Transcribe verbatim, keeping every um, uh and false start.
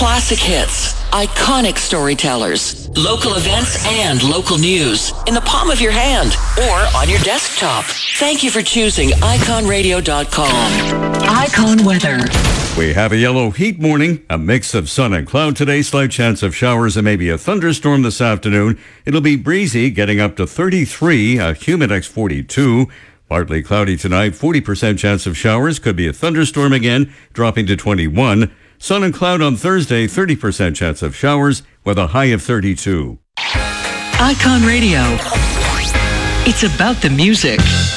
Classic hits, iconic storytellers, local events, and local news in the palm of your hand or on your desktop. Thank you for choosing icon radio dot com. Icon Weather. We have a yellow heat warning, a mix of sun and cloud today, slight chance of showers and maybe a thunderstorm this afternoon. It'll be breezy, getting up to thirty-three, a Humidex forty-two. Partly cloudy tonight, forty percent chance of showers, could be a thunderstorm again, dropping to twenty-one. Sun and cloud on Thursday, thirty percent chance of showers with a high of thirty-two. Icon Radio. It's about the music.